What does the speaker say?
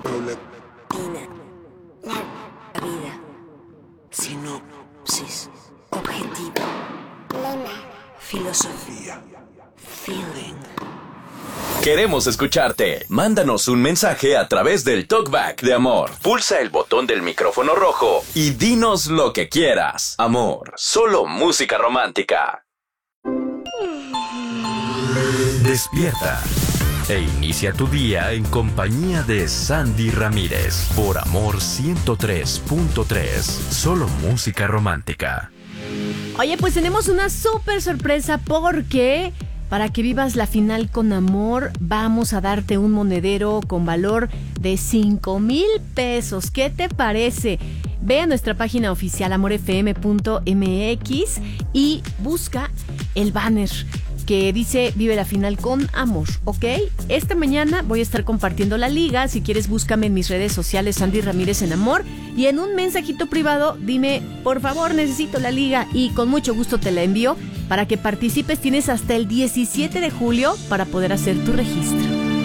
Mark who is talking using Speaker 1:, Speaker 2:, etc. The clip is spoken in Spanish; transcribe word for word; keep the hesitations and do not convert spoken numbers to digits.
Speaker 1: Ina. La vida. Sinopsis. Objetivo. Lema. Filosofía. Feeling.
Speaker 2: Queremos escucharte. Mándanos un mensaje a través del Talkback de Amor. Pulsa el botón del micrófono rojo y dinos lo que quieras. Amor, solo música romántica.
Speaker 3: Despierta e inicia tu día en compañía de Sandy Ramírez por Amor ciento tres punto tres. Solo música romántica.
Speaker 4: Oye, pues tenemos una súper sorpresa porque para que vivas la final con amor, vamos a darte un monedero con valor de cinco mil pesos. ¿Qué te parece? Ve a nuestra página oficial amor f m punto m x y busca el banner que dice Vive la final con amor, ¿ok? Esta mañana voy a estar compartiendo la liga. Si quieres, búscame en mis redes sociales Sandy Ramírez en Amor y en un mensajito privado dime, por favor, necesito la liga y con mucho gusto te la envío para que participes. Tienes hasta el diecisiete de julio para poder hacer tu registro.